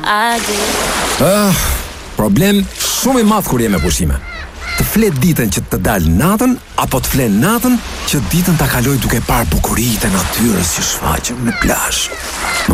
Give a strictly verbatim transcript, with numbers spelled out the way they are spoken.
I do. Ah, problem shumë i madh kur je me pushime. Të flet ditën që të dalë natën, apo të flet natën që ditën ta kaloj duke parë bukuritë e natyrës që shfaqen në plazh.